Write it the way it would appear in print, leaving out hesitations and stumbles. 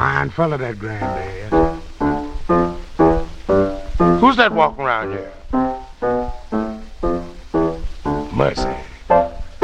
Fine fella, that granddad. Who's that walking around here? Mercy.